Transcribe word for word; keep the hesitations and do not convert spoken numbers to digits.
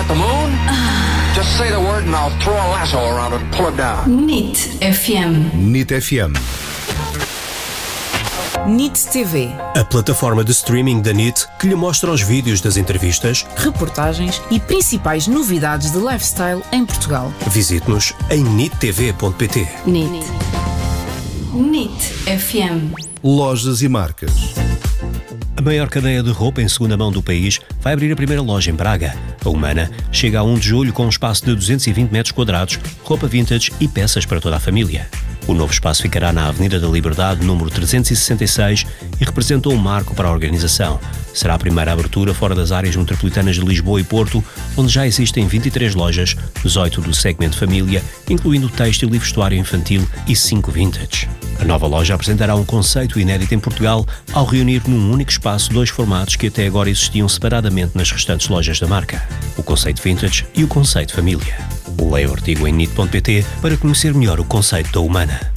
What, the moon? Just say the word and I'll throw a lasso around it and pull it down. N I T F M. N I T F M. N I T T V, a plataforma de streaming da N I T que lhe mostra os vídeos das entrevistas, reportagens e principais novidades de lifestyle em Portugal. Visite-nos em nittv ponto pt. N I T. N I T F M. Lojas e marcas. A maior cadeia de roupa em segunda mão do país vai abrir a primeira loja em Braga. A Humana chega a primeiro de julho com um espaço de duzentos e vinte metros quadrados, roupa vintage e peças para toda a família. O novo espaço ficará na Avenida da Liberdade, número trezentos e sessenta e seis, e representa um marco para a organização. Será a primeira abertura fora das áreas metropolitanas de Lisboa e Porto, onde já existem vinte e três lojas, dezoito do segmento família, incluindo têxtil e vestuário infantil, e cinco vintage. A nova loja apresentará um conceito inédito em Portugal ao reunir num único espaço dois formatos que até agora existiam separadamente nas restantes lojas da marca: o conceito vintage e o conceito família. Leia o artigo em nit ponto pt para conhecer melhor o conceito da Humana.